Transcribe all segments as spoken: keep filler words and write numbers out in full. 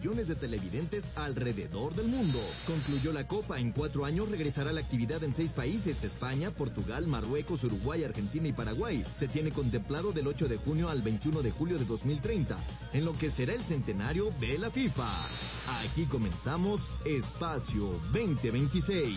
millones de televidentes alrededor del mundo. Concluyó la Copa. En cuatro años regresará la actividad en seis países: España, Portugal, Marruecos, Uruguay, Argentina y Paraguay. Se tiene contemplado del ocho de junio al veintiuno de julio de dos mil treinta, en lo que será el centenario de la FIFA. Aquí comenzamos Espacio veinte veintiséis.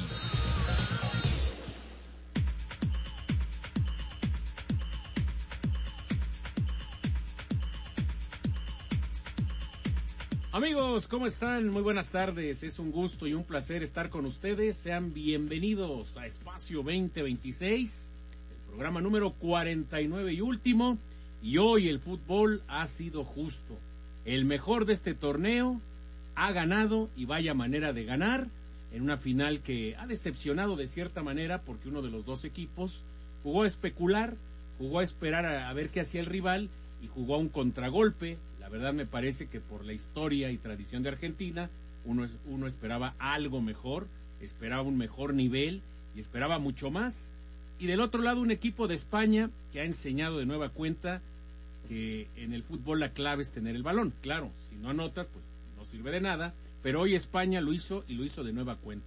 Amigos, ¿cómo están? Muy buenas tardes. Es un gusto y un placer estar con ustedes. Sean bienvenidos a Espacio veinte veintiséis, el programa número cuarenta y nueve y último. Y hoy el fútbol ha sido justo. El mejor de este torneo ha ganado, y vaya manera de ganar, en una final que ha decepcionado de cierta manera, porque uno de los dos equipos jugó a especular, jugó a esperar a, a ver qué hacía el rival y jugó a un contragolpe. La verdad me parece que por la historia y tradición de Argentina, uno, es, uno esperaba algo mejor, esperaba un mejor nivel y esperaba mucho más. Y del otro lado un equipo de España que ha enseñado de nueva cuenta que en el fútbol la clave es tener el balón. Claro, si no anotas, pues no sirve de nada, pero hoy España lo hizo y lo hizo de nueva cuenta.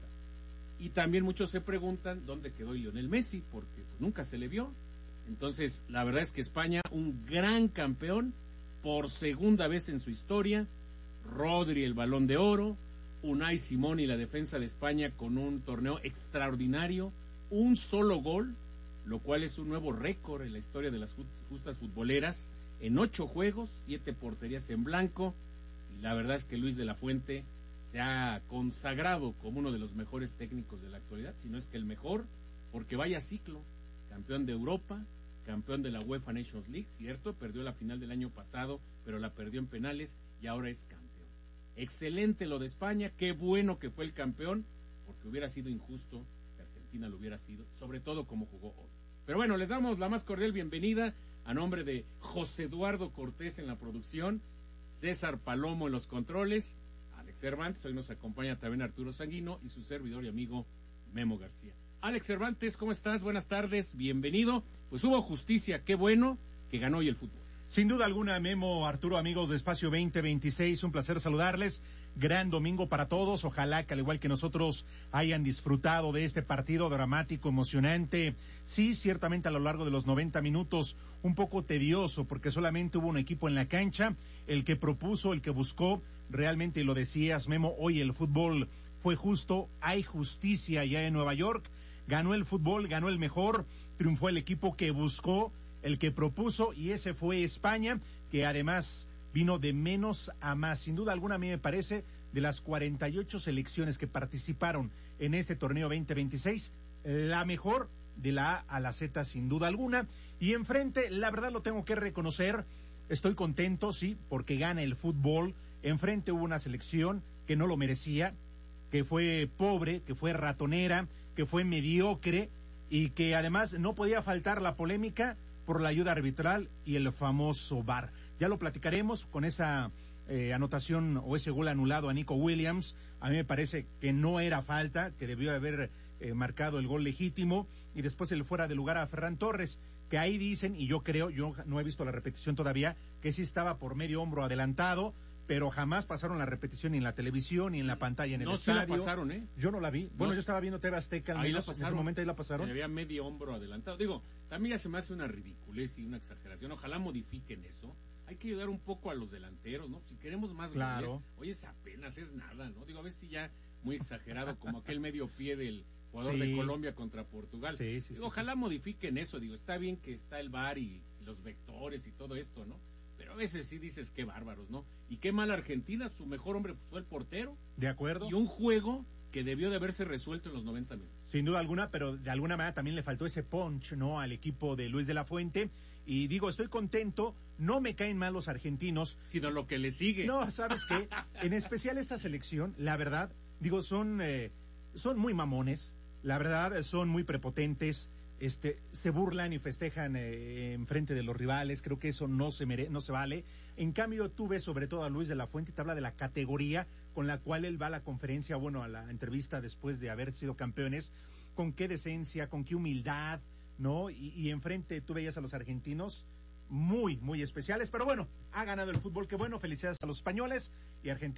Y también muchos se preguntan dónde quedó Lionel Messi, porque pues, nunca se le vio. Entonces, la verdad es que España, un gran campeón, por segunda vez en su historia. Rodri el Balón de Oro, Unai Simón y la defensa de España con un torneo extraordinario, un solo gol, lo cual es un nuevo récord en la historia de las justas futboleras, en ocho juegos, siete porterías en blanco, y la verdad es que Luis de la Fuente se ha consagrado como uno de los mejores técnicos de la actualidad, si no es que el mejor, porque vaya ciclo, campeón de Europa, campeón de la UEFA Nations League, cierto, perdió la final del año pasado, pero la perdió en penales y ahora es campeón. Excelente lo de España, qué bueno que fue el campeón, porque hubiera sido injusto que Argentina lo hubiera sido, sobre todo como jugó hoy. Pero bueno, les damos la más cordial bienvenida a nombre de José Eduardo Cortés en la producción, César Palomo en los controles, Alex Cervantes, hoy nos acompaña también Arturo Sanguino y su servidor y amigo Memo García. Alex Cervantes, ¿cómo estás? Buenas tardes, bienvenido. Pues hubo justicia, qué bueno que ganó hoy el fútbol. Sin duda alguna, Memo, Arturo, amigos de Espacio veinte veintiséis, un placer saludarles. Gran domingo para todos. Ojalá que al igual que nosotros hayan disfrutado de este partido dramático, emocionante. Sí, ciertamente a lo largo de los noventa minutos, un poco tedioso, porque solamente hubo un equipo en la cancha, el que propuso, el que buscó. Realmente lo decías, Memo, hoy el fútbol fue justo, hay justicia ya en Nueva York. Ganó el fútbol, ganó el mejor, triunfó el equipo que buscó, el que propuso, y ese fue España, que además vino de menos a más. Sin duda alguna, a mí me parece, de las cuarenta y ocho selecciones que participaron en este torneo veinte veintiséis, la mejor de la A a la Z, sin duda alguna. Y enfrente, la verdad lo tengo que reconocer, estoy contento, sí, porque gana el fútbol. Enfrente hubo una selección que no lo merecía, que fue pobre, que fue ratonera, que fue mediocre y que además no podía faltar la polémica por la ayuda arbitral y el famoso V A R. Ya lo platicaremos con esa eh, anotación o ese gol anulado a Nico Williams. A mí me parece que no era falta, que debió haber eh, marcado el gol legítimo, y después el fuera de lugar a Ferran Torres, que ahí dicen, y yo creo, yo no he visto la repetición todavía, que sí estaba por medio hombro adelantado, pero jamás pasaron la repetición ni en la televisión ni en la pantalla en el no, estadio. No, sí la pasaron, ¿eh? Yo no la vi. Bueno, no, yo estaba viendo T V Azteca, al menos, la pasaron. En ese momento ahí la pasaron. Se le veía medio hombro adelantado. Digo, también ya se me hace una ridiculez y una exageración. Ojalá modifiquen eso. Hay que ayudar un poco a los delanteros, ¿no? Si queremos más claro. goles, oye, es apenas, es nada, ¿no? Digo, a ver si ya muy exagerado, como aquel medio pie del jugador sí. de Colombia contra Portugal. Sí, sí, digo, sí, ojalá sí. modifiquen eso. Digo, está bien que está el V A R y los vectores y todo esto, ¿no? Pero a veces sí dices qué bárbaros, ¿no? Y qué mal Argentina, su mejor hombre fue el portero. De acuerdo. Y un juego que debió de haberse resuelto en los noventa minutos. Sin duda alguna, pero de alguna manera también le faltó ese punch, ¿no? Al equipo de Luis de la Fuente. Y digo, estoy contento, no me caen mal los argentinos. Sino lo que le sigue. No, ¿sabes qué? En especial esta selección, la verdad, digo, son, eh, son muy mamones, la verdad, son muy prepotentes. Este, se burlan y festejan eh, en frente de los rivales. Creo que eso no se mere, no se vale. En cambio, tú ves sobre todo a Luis de la Fuente y te habla de la categoría con la cual él va a la conferencia, bueno, a la entrevista después de haber sido campeones, con qué decencia, con qué humildad, ¿no? Y, y enfrente tú veías a los argentinos muy, muy especiales, pero bueno, ha ganado el fútbol, qué bueno, felicidades a los españoles y Argentina.